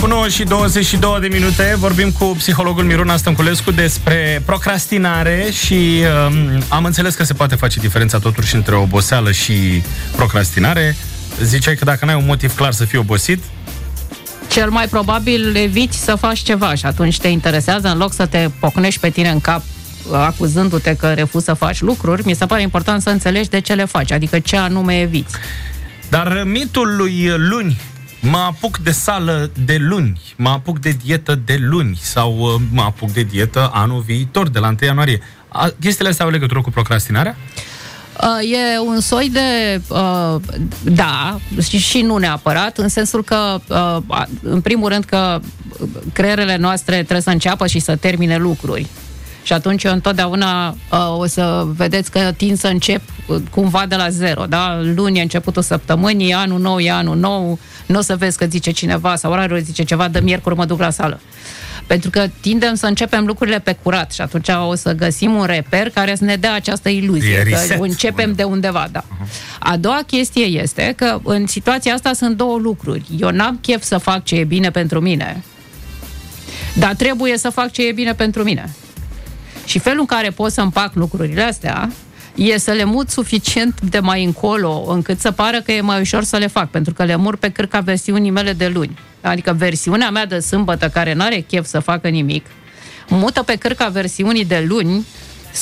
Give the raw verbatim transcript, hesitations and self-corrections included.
unu și douăzeci și două de minute. Vorbim cu psihologul Miruna Stănculescu despre procrastinare și um, am înțeles că se poate face diferența totuși între oboseală și procrastinare. Ziceai că dacă n-ai un motiv clar să fii obosit, cel mai probabil eviți să faci ceva și atunci te interesează, în loc să te pocnești pe tine în cap acuzându-te că refuzi să faci lucruri, mi se pare important să înțelegi de ce le faci, adică ce anume eviți. Dar mitul lui luni, mă apuc de sală de luni, mă apuc de dietă de luni sau mă apuc de dietă anul viitor, de la întâi ianuarie, chestiile astea au legătură cu procrastinarea? E un soi de, uh, da, și, și nu neapărat, în sensul că, uh, în primul rând că creierele noastre trebuie să înceapă și să termine lucruri. Și atunci eu întotdeauna uh, o să vedeți că tind să încep cumva de la zero, da? Luni e începutul săptămânii, anul nou e anul nou, nu o să vezi că zice cineva sau orarul zice ceva, de miercuri mă duc la sală. Pentru că tindem să începem lucrurile pe curat și atunci o să găsim un reper care să ne dea această iluzie, că începem de undeva, da. A doua chestie este că în situația asta sunt două lucruri. Eu n-am chef să fac ce e bine pentru mine, dar trebuie să fac ce e bine pentru mine. Și felul în care pot să împac lucrurile astea e să le mut suficient de mai încolo încât să pară că e mai ușor să le fac, pentru că le mur pe cârca versiunii mele de luni. Adică versiunea mea de sâmbătă, care n-are chef să facă nimic, mută pe cârca versiunii de luni